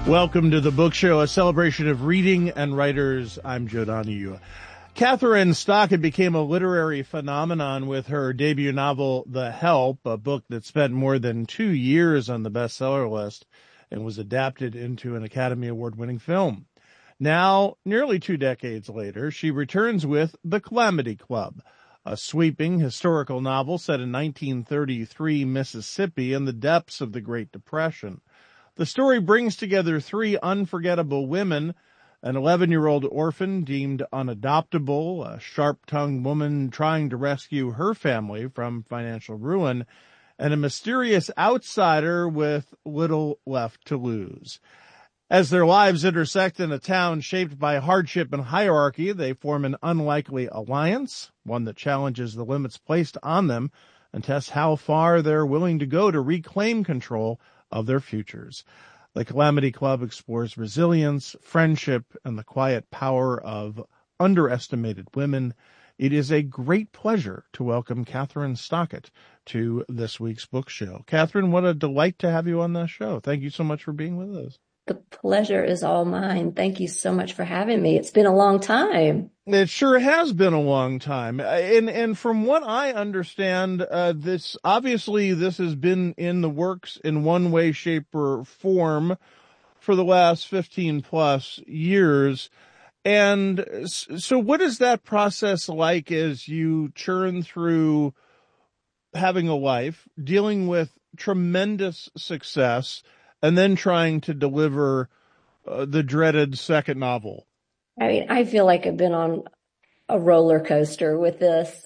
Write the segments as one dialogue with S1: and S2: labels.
S1: Welcome to the Book Show, a celebration of reading and writers. I'm Joe Donahue. Kathryn Stockett became a literary phenomenon with her debut novel, The Help, a book that spent more than 2 years on the bestseller list and was adapted into an Academy Award-winning film. Now, nearly 2 decades later, she returns with The Calamity Club, a sweeping historical novel set in 1933 Mississippi in the depths of the Great Depression. The story brings together 3 unforgettable women: an 11-year-old orphan deemed unadoptable, a sharp-tongued woman trying to rescue her family from financial ruin, and a mysterious outsider with little left to lose. As their lives intersect in a town shaped by hardship and hierarchy, they form an unlikely alliance, one that challenges the limits placed on them and tests how far they're willing to go to reclaim control of their futures. The Calamity Club explores resilience, friendship, and the quiet power of underestimated women. It is a great pleasure to welcome Kathryn Stockett to this week's book show. Kathryn, what a delight to have you on the show. Thank you so much for being with us.
S2: The pleasure is all mine. Thank you so much for having me. It's been a long time.
S1: It sure has been a long time. And from what I understand, this has been in the works in one way, shape, or form for the last 15 plus years. And so what is that process like as you churn through having a life, dealing with tremendous success, and then trying to deliver the dreaded second novel?
S2: I mean, I feel like I've been on a roller coaster with this.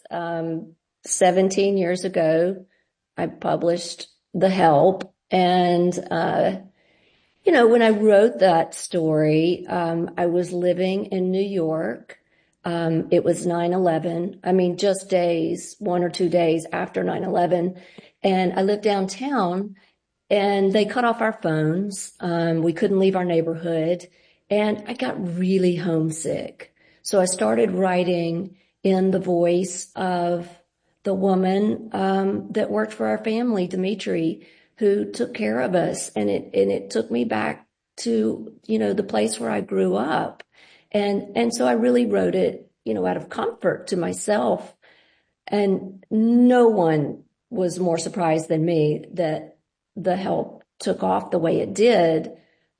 S2: 17 years ago, I published The Help. And, when I wrote that story, I was living in New York. It was 9/11. I mean, just days, 1 or 2 days after 9/11. And I lived downtown. And they cut off our phones. We couldn't leave our neighborhood. And I got really homesick. So I started writing in the voice of the woman that worked for our family, Dimitri, who took care of us. And it took me back to, the place where I grew up. And so I really wrote it, out of comfort to myself. And no one was more surprised than me that The Help took off the way it did.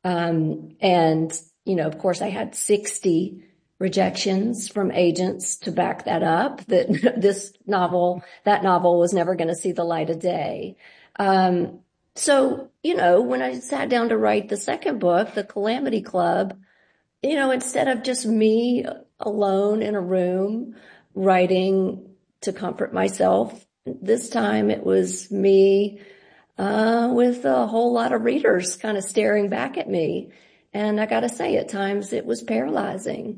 S2: Of course, I had 60 rejections from agents to back that up, that that novel was never going to see the light of day. So, when I sat down to write the second book, The Calamity Club, instead of just me alone in a room writing to comfort myself, this time it was me with a whole lot of readers kind of staring back at me. And I got to say, at times it was paralyzing.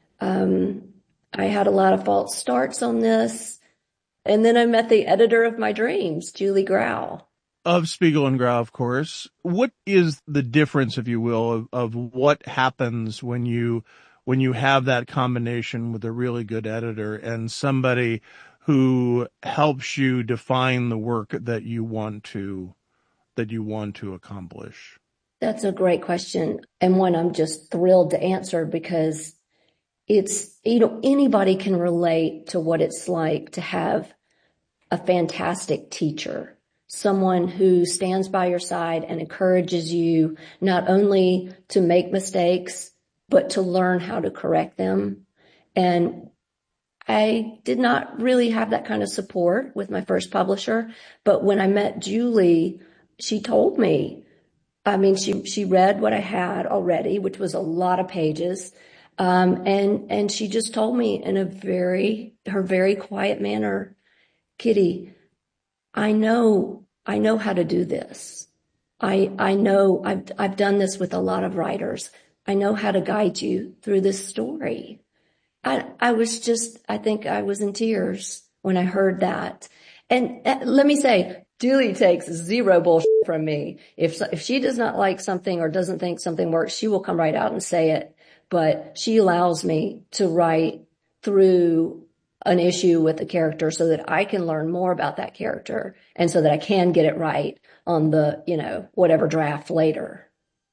S2: I had a lot of false starts on this. And then I met the editor of my dreams, Julie Grau.
S1: Of Spiegel and Grau, of course. What is the difference, if you will, of what happens when you have that combination with a really good editor and somebody who helps you define the work that you want to accomplish?
S2: That's a great question, and one I'm just thrilled to answer, because it's, anybody can relate to what it's like to have a fantastic teacher, someone who stands by your side and encourages you not only to make mistakes, but to learn how to correct them. And I did not really have that kind of support with my first publisher, but when I met Julie, she told me, she read what I had already, which was a lot of pages. And she just told me in her very quiet manner, Kitty, I know how to do this. I know I've done this with a lot of writers. I know how to guide you through this story. I think I was in tears when I heard that. And let me say, Julie takes zero bullshit from me. If she does not like something or doesn't think something works, she will come right out and say it. But she allows me to write through an issue with a character so that I can learn more about that character and so that I can get it right on the, whatever draft later.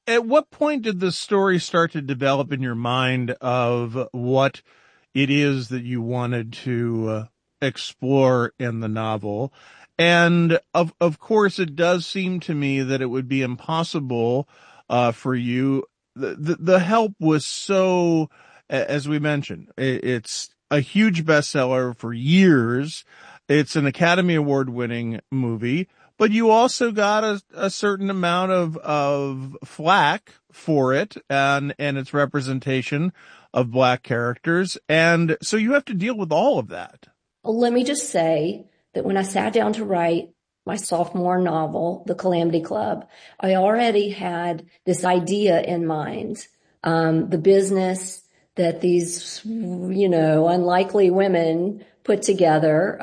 S1: At what point did the story start to develop in your mind of what it is that you wanted to explore in the novel? And of course, it does seem to me that it would be impossible for you. The Help was so, as we mentioned, it's a huge bestseller for years. It's an Academy Award winning movie, but you also got a certain amount of flack for it and its representation of Black characters. And so you have to deal with all of that.
S2: Let me just say that when I sat down to write my sophomore novel, The Calamity Club, I already had this idea in mind, the business that these, unlikely women put together.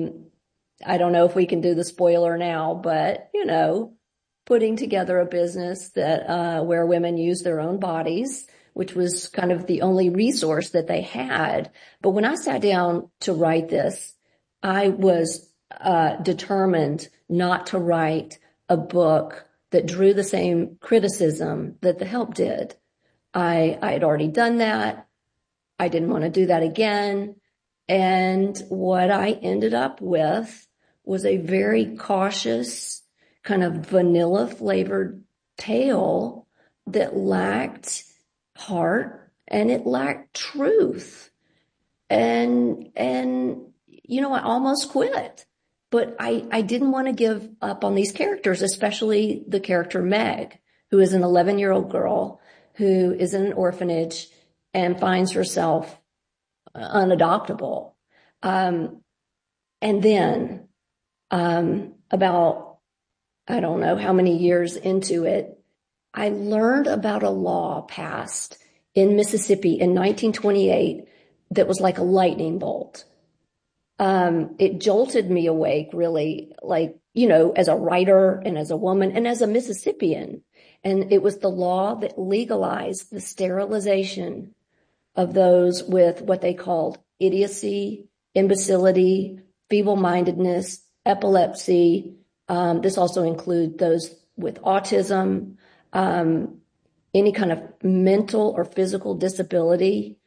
S2: I don't know if we can do the spoiler now, but, putting together a business that, where women use their own bodies, which was kind of the only resource that they had. But when I sat down to write this, I was determined not to write a book that drew the same criticism that The Help did. I had already done that. I didn't want to do that again. And what I ended up with was a very cautious, kind of vanilla flavored tale that lacked heart and it lacked truth. And I almost quit, but I didn't want to give up on these characters, especially the character Meg, who is an 11-year-old girl who is in an orphanage and finds herself unadoptable. And then, about, I don't know how many years into it, I learned about a law passed in Mississippi in 1928 that was like a lightning bolt. It jolted me awake, really, as a writer and as a woman and as a Mississippian. And it was the law that legalized the sterilization of those with what they called idiocy, imbecility, feeble-mindedness, epilepsy. This also includes those with autism, any kind of mental or physical disability.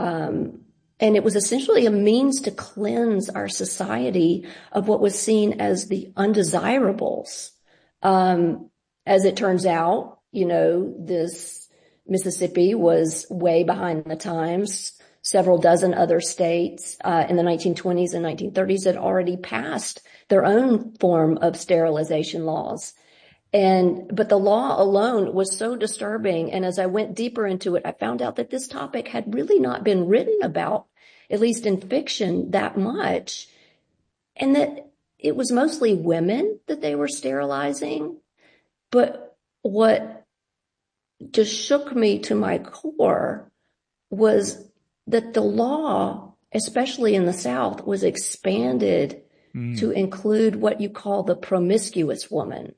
S2: And it was essentially a means to cleanse our society of what was seen as the undesirables. As it turns out, this Mississippi was way behind the times. Several dozen other states in the 1920s and 1930s had already passed their own form of sterilization laws. But the law alone was so disturbing. And as I went deeper into it, I found out that this topic had really not been written about, at least in fiction, that much. And that it was mostly women that they were sterilizing. But what just shook me to my core was that the law, especially in the South, was expanded to include what you call the promiscuous woman.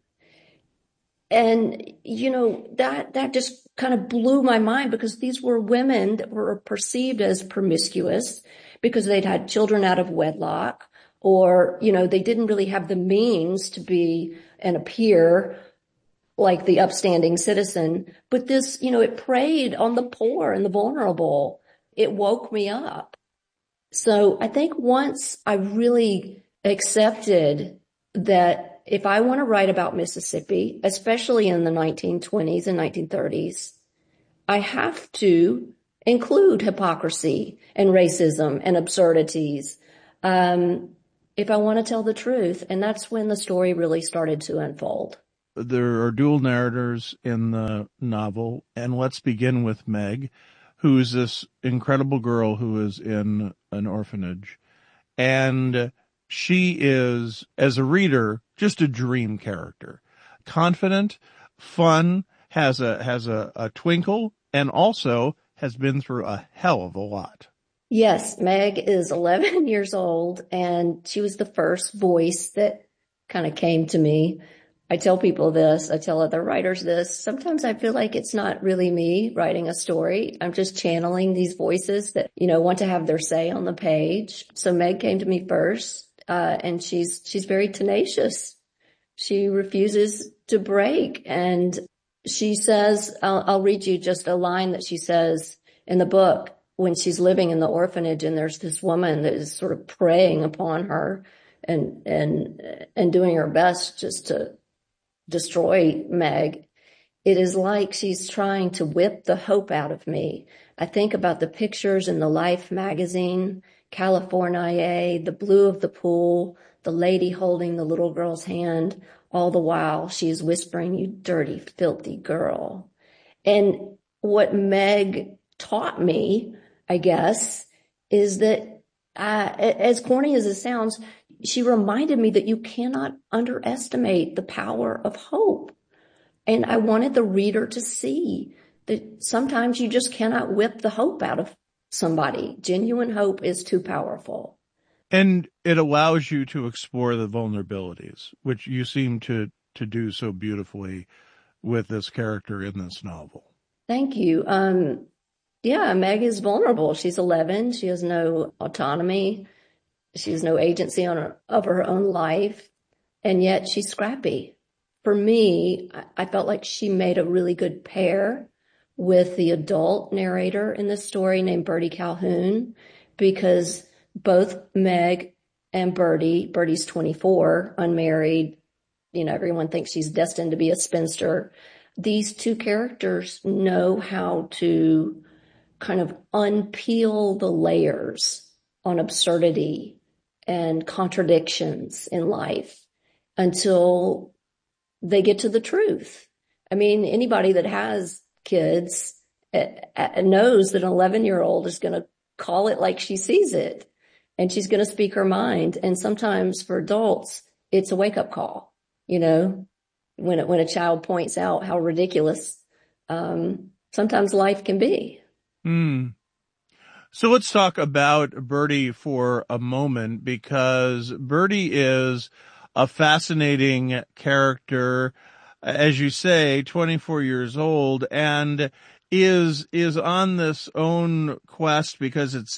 S2: And, that just kind of blew my mind because these were women that were perceived as promiscuous because they'd had children out of wedlock or, they didn't really have the means to be and appear like the upstanding citizen. But this, it preyed on the poor and the vulnerable. It woke me up. So I think once I really accepted that if I want to write about Mississippi, especially in the 1920s and 1930s, I have to include hypocrisy and racism and absurdities if I want to tell the truth. And that's when the story really started to unfold.
S1: There are dual narrators in the novel, and let's begin with Meg, who is this incredible girl who is in an orphanage. And she is, as a reader, just a dream character. Confident, fun, has a twinkle, and also has been through a hell of a lot.
S2: Yes, Meg is 11 years old, and she was the first voice that kind of came to me. I tell people this, I tell other writers this. Sometimes I feel like it's not really me writing a story. I'm just channeling these voices that, want to have their say on the page. So Meg came to me first, and she's very tenacious. She refuses to break. And she says, I'll read you just a line that she says in the book when she's living in the orphanage, and there's this woman that is sort of preying upon her and doing her best just to destroy Meg. It is like she's trying to whip the hope out of me. I think about the pictures in the Life magazine, California, the blue of the pool, the lady holding the little girl's hand. All the while she is whispering, "You dirty, filthy girl." And what Meg taught me, I guess, is that as corny as it sounds, she reminded me that you cannot underestimate the power of hope. And I wanted the reader to see that sometimes you just cannot whip the hope out of somebody. Genuine hope is too powerful.
S1: And it allows you to explore the vulnerabilities, which you seem to do so beautifully with this character in this novel.
S2: Thank you. Yeah, Meg is vulnerable. She's 11. She has no autonomy. She has no agency of her own life. And yet she's scrappy. For me, I felt like she made a really good pair with the adult narrator in this story named Bertie Calhoun, because both Meg and Bertie's 24, unmarried, everyone thinks she's destined to be a spinster. These two characters know how to kind of unpeel the layers on absurdity and contradictions in life until they get to the truth. I mean, anybody that has kids knows that an 11-year-old is going to call it like she sees it, and she's going to speak her mind. And sometimes for adults, it's a wake-up call, when a child points out how ridiculous sometimes life can be.
S1: So let's talk about Bertie for a moment, because Bertie is a fascinating character, as you say, 24 years old, and is on this own quest because it's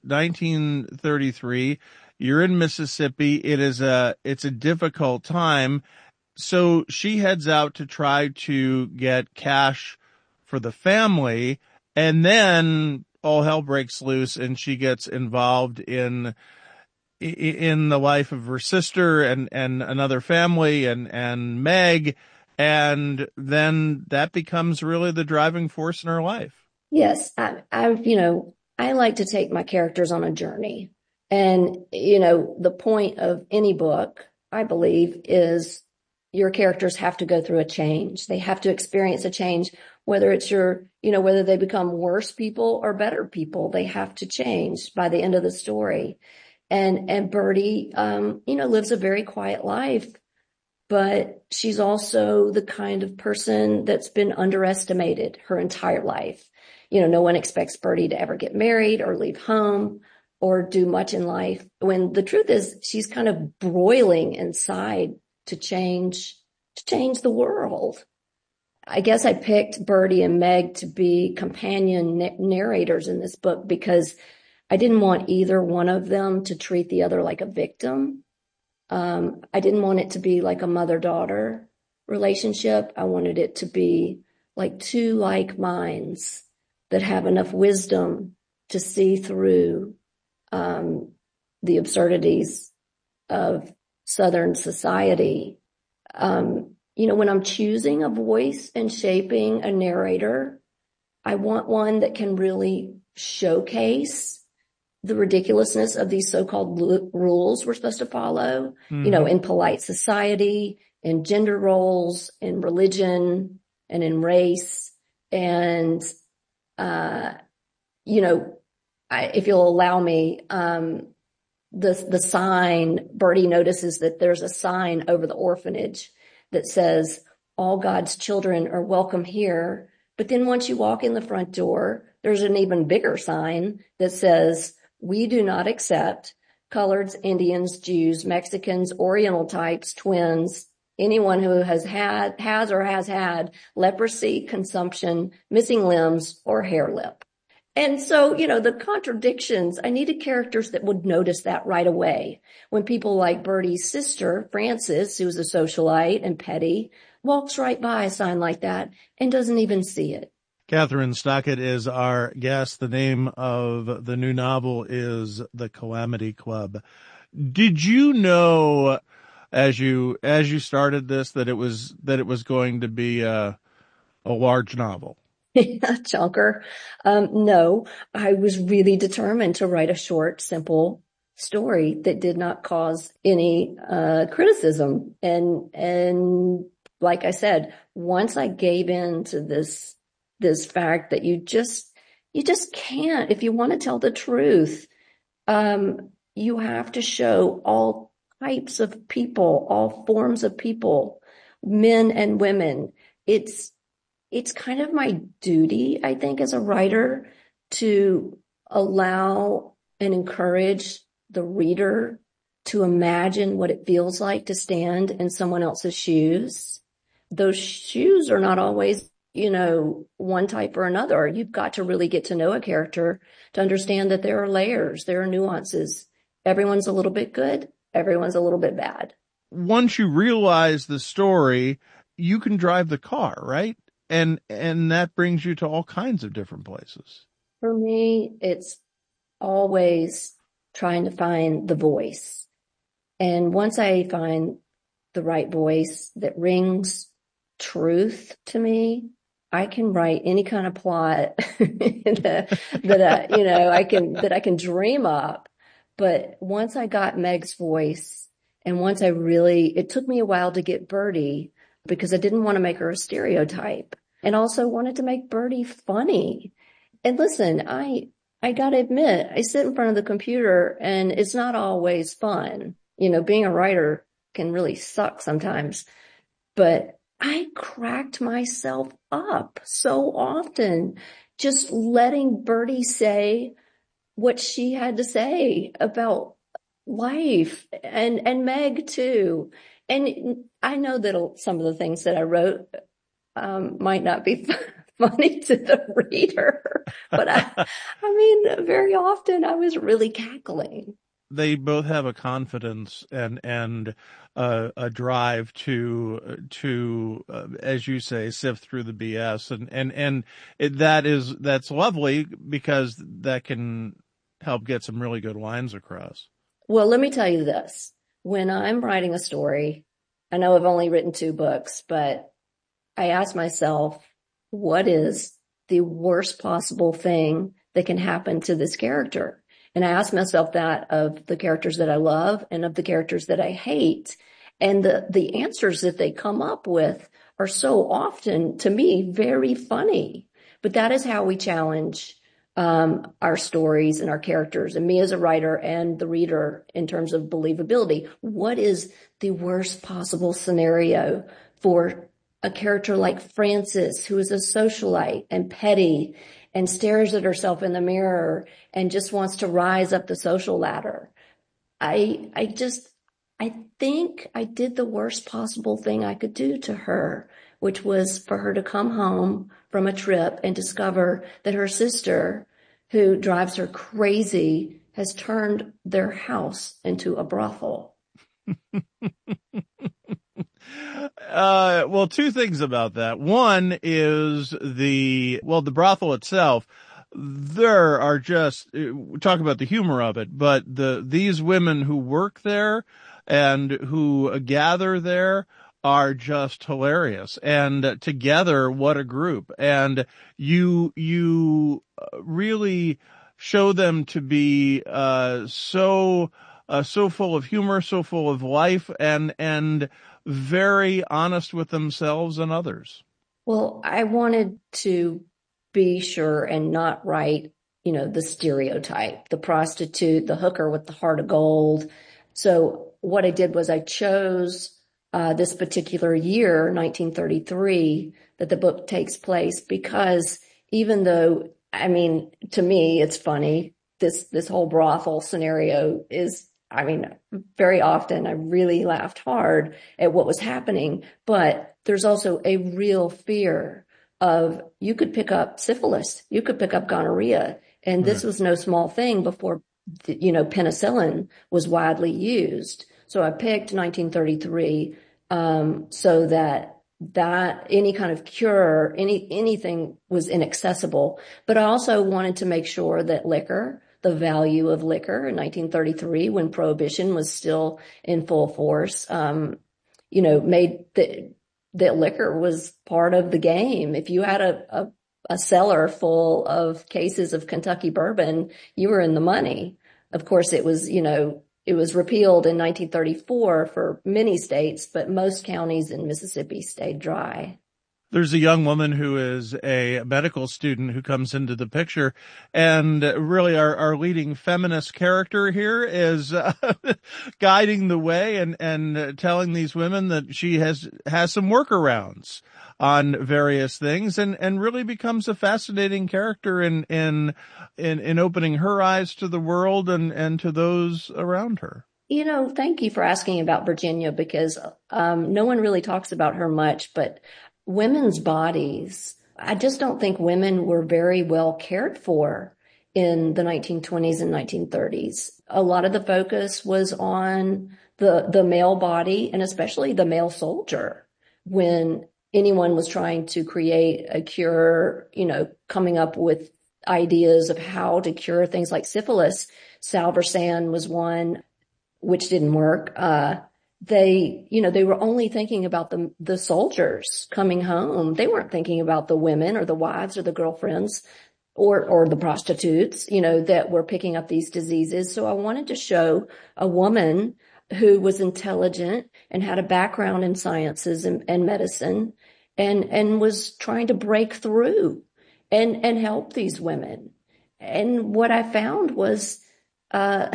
S1: 1933. You're in Mississippi. It's a difficult time. So she heads out to try to get cash for the family, and then all hell breaks loose and she gets involved in the life of her sister and another family and Meg. And then that becomes really the driving force in her life.
S2: Yes. I like to take my characters on a journey. And, the point of any book, I believe, is your characters have to go through a change. They have to experience a change, whether it's whether they become worse people or better people. They have to change by the end of the story. And Bertie, lives a very quiet life, but she's also the kind of person that's been underestimated her entire life. No one expects Bertie to ever get married or leave home or do much in life, when the truth is she's kind of broiling inside to change the world. I guess I picked Bertie and Meg to be companion narrators in this book because I didn't want either one of them to treat the other like a victim. I didn't want it to be like a mother-daughter relationship. I wanted it to be like two like minds that have enough wisdom to see through the absurdities of Southern society. When I'm choosing a voice and shaping a narrator, I want one that can really showcase the ridiculousness of these so-called rules we're supposed to follow, in polite society, in gender roles, in religion, and in race. And, if you'll allow me, the sign, Bertie notices that there's a sign over the orphanage that says, "All God's children are welcome here." But then once you walk in the front door, there's an even bigger sign that says, "We do not accept coloreds, Indians, Jews, Mexicans, Oriental types, twins, anyone who has had leprosy, consumption, missing limbs, or hair lip." And so, the contradictions, I needed characters that would notice that right away. When people like Bertie's sister, Frances, who was a socialite and petty, walks right by a sign like that and doesn't even see it.
S1: Kathryn Stockett is our guest. The name of the new novel is The Calamity Club. Did you know as you started this that it was going to be a large novel?
S2: Chunker. No, I was really determined to write a short, simple story that did not cause any criticism. And like I said, once I gave in to this fact that you just can't, if you want to tell the truth, you have to show all types of people, all forms of people, men and women. It's kind of my duty, I think, as a writer to allow and encourage the reader to imagine what it feels like to stand in someone else's shoes. Those shoes are not always, one type or another. You've got to really get to know a character to understand that there are layers, there are nuances. Everyone's a little bit good, everyone's a little bit bad.
S1: Once you realize the story, you can drive the car, right? And that brings you to all kinds of different places.
S2: For me, it's always trying to find the voice. And once I find the right voice that rings truth to me, I can write any kind of plot that I can dream up. But once I got Meg's voice, and once it took me a while to get Birdie, because I didn't want to make her a stereotype, and also wanted to make Birdie funny. And listen, I got to admit, I sit in front of the computer and it's not always fun. Being a writer can really suck sometimes, but I cracked myself up so often just letting Birdie say what she had to say about life, and Meg too. And I know that some of the things that I wrote might not be funny to the reader, but I mean, very often I was really cackling.
S1: They both have a confidence and a drive to as you say, sift through the BS, and that's lovely because that can help get some really good lines across.
S2: Well, let me tell you this. When I'm writing a story, I know I've only written 2 books, but I ask myself, what is the worst possible thing that can happen to this character? And I ask myself that of the characters that I love and of the characters that I hate. And the answers that they come up with are so often, to me, very funny. But that is how we challenge our stories and our characters, and me as a writer and the reader in terms of believability. What is the worst possible scenario for a character like Frances, who is a socialite and petty and stares at herself in the mirror and just wants to rise up the social ladder? I think I did the worst possible thing I could do to her, which was for her to come home from a trip and discover that her sister, who drives her crazy, has turned their house into a brothel.
S1: Well, 2 things about that. One is the brothel itself. There are just, talk about the humor of it, but these women who work there and who gather there are just hilarious. And together, what a group. And you really show them to be, so full of humor, so full of life, and very honest with themselves and others.
S2: Well, I wanted to be sure and not write, the stereotype, the prostitute, the hooker with the heart of gold. So what I did was I chose this particular year, 1933, that the book takes place, because even though, to me, it's funny, this whole brothel scenario is, very often I really laughed hard at what was happening, but there's also a real fear of, you could pick up syphilis, you could pick up gonorrhea. And this was no small thing before, penicillin was widely used. So I picked 1933, so that that any kind of cure, anything was inaccessible. But I also wanted to make sure that liquor, the value of liquor in 1933, when prohibition was still in full force, made that liquor was part of the game. If you had a cellar full of cases of Kentucky bourbon, you were in the money. Of course, it was repealed in 1934 for many states, but most counties in Mississippi stayed dry.
S1: There's a young woman who is a medical student who comes into the picture, and really our leading feminist character here is guiding the way and telling these women that she has some workarounds on various things, and really becomes a fascinating character in opening her eyes to the world and to those around her.
S2: Thank you for asking about Virginia, because no one really talks about her much, but women's bodies, I just don't think women were very well cared for in the 1920s and 1930s. A lot of the focus was on the male body, and especially the male soldier. When anyone was trying to create a cure, coming up with ideas of how to cure things like syphilis, Salvarsan was one, which didn't work. They were only thinking about the soldiers coming home. They weren't thinking about the women or the wives or the girlfriends or the prostitutes, that were picking up these diseases. So I wanted to show a woman who was intelligent and had a background in sciences and medicine and was trying to break through and help these women. And what I found was, that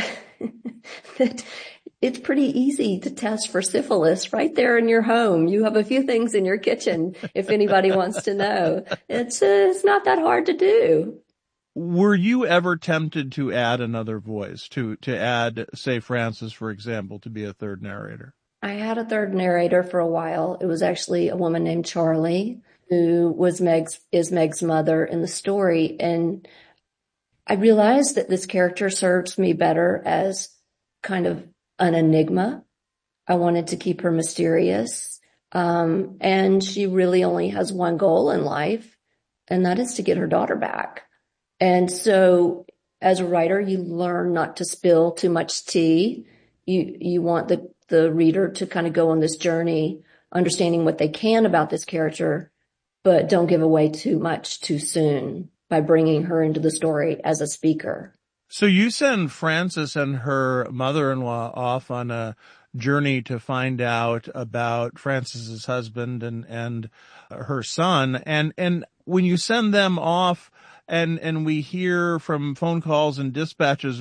S2: it's pretty easy to test for syphilis right there in your home. You have a few things in your kitchen if anybody wants to know. It's not that hard to do.
S1: Were you ever tempted to add another voice, to add, say, Frances, for example, to be a third narrator?
S2: I had a third narrator for a while. It was actually a woman named Charlie, who is Meg's mother in the story. And I realized that this character serves me better as kind of an enigma. I wanted to keep her mysterious. And she really only has one goal in life, and that is to get her daughter back. And so as a writer, you learn not to spill too much tea. You want the reader to kind of go on this journey, understanding what they can about this character, but don't give away too much too soon by bringing her into the story as a speaker.
S1: So you send Frances and her mother-in-law off on a journey to find out about Frances's husband and her son. And when you send them off and we hear from phone calls and dispatches,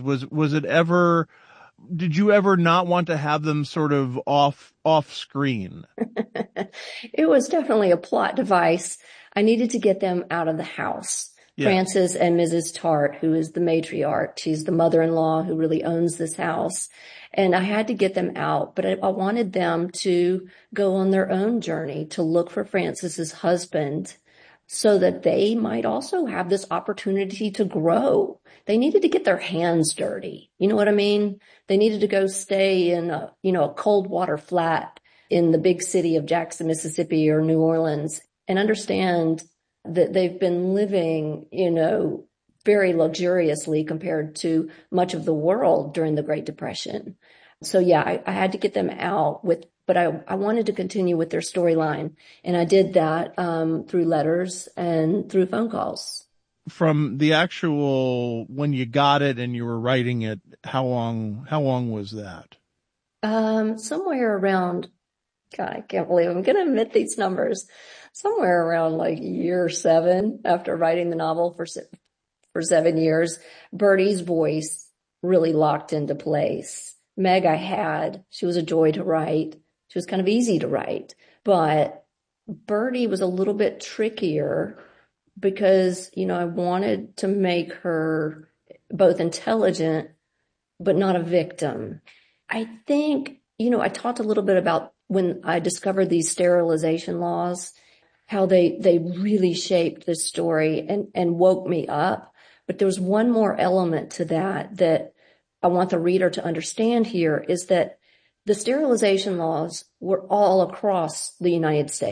S1: did you ever not want to have them sort of off screen?
S2: It was definitely a plot device. I needed to get them out of the house. Yeah. Frances and Mrs. Tart, who is the matriarch, she's the mother-in-law who really owns this house. And I had to get them out, but I wanted them to go on their own journey to look for Frances's husband so that they might also have this opportunity to grow. They needed to get their hands dirty. You know what I mean? They needed to go stay in a cold water flat in the big city of Jackson, Mississippi or New Orleans and understand that they've been living, very luxuriously compared to much of the world during the Great Depression. So yeah, I had to get them out but I wanted to continue with their storyline. And I did that, through letters and through phone calls.
S1: From the actual, when you got it and you were writing it, how long was that?
S2: Somewhere around, God, I can't believe I'm going to admit these numbers. Somewhere around like year 7 after writing the novel for 7 years, Bertie's voice really locked into place. Meg she was a joy to write. She was kind of easy to write, but Bertie was a little bit trickier because, I wanted to make her both intelligent, but not a victim. I think, I talked a little bit about when I discovered these sterilization laws, how they really shaped this story and woke me up. But there was one more element to that I want the reader to understand here is that the sterilization laws were all across the United States.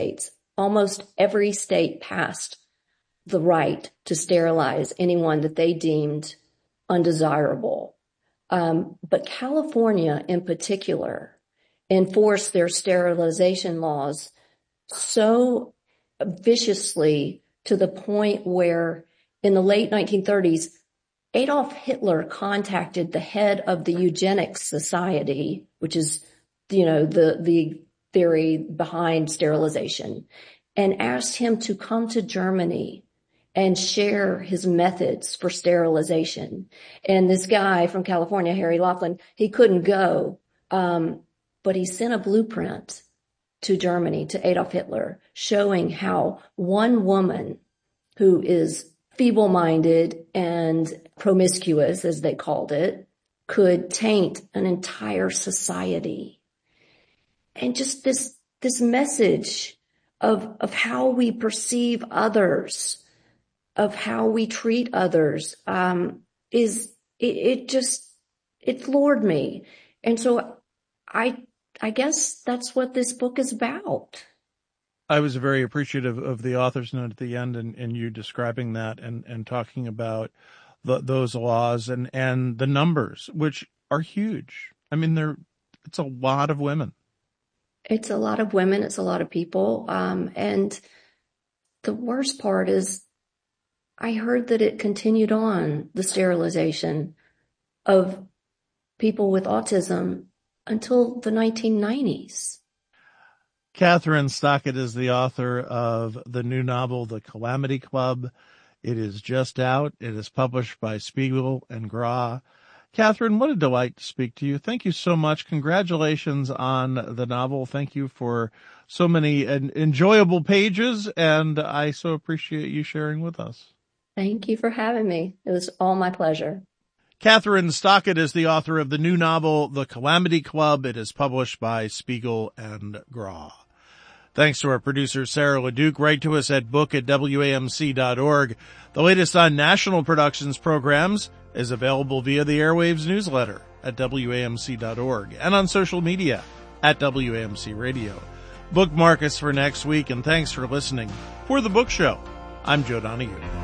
S2: almost every state passed the right to sterilize anyone that they deemed undesirable. But California in particular enforced their sterilization laws so viciously to the point where in the late 1930s, Adolf Hitler contacted the head of the Eugenics Society, which is, the theory behind sterilization, and asked him to come to Germany and share his methods for sterilization. And this guy from California, Harry Laughlin, he couldn't go, but he sent a blueprint to Germany, to Adolf Hitler, showing how one woman who is feeble-minded and promiscuous, as they called it, could taint an entire society. And just this message of how we perceive others, of how we treat others, it floored me. And so I guess that's what this book is about.
S1: I was very appreciative of the author's note at the end and you describing that and talking about those laws and the numbers, which are huge. I mean, it's a lot of women.
S2: It's a lot of women. It's a lot of people. And the worst part is I heard that it continued on, the sterilization of people with autism, until the 1990s.
S1: Kathryn Stockett is the author of the new novel, The Calamity Club. It is just out. It is published by Spiegel and Gra. Kathryn, what a delight to speak to you. Thank you so much. Congratulations on the novel. Thank you for so many enjoyable pages, and I so appreciate you sharing with us.
S2: Thank you for having me. It was all my pleasure.
S1: Kathryn Stockett is the author of the new novel, The Calamity Club. It is published by Spiegel and Gra. Thanks to our producer, Sarah LeDuc. Write to us at book@wamc.org. The latest on national productions programs is available via the Airwaves newsletter at wamc.org and on social media at WAMC Radio. Bookmark us for next week, and thanks for listening. For The Book Show, I'm Joe Donahue.